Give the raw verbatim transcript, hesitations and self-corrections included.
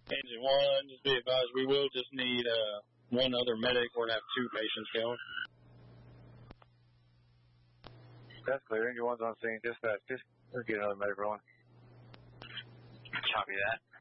Engine one, just be advised, we will just need uh, one other medic. We're going to have two patients going. That's clear. Engine one's on scene. Dispatch, just let's get another medic rolling. Copy that.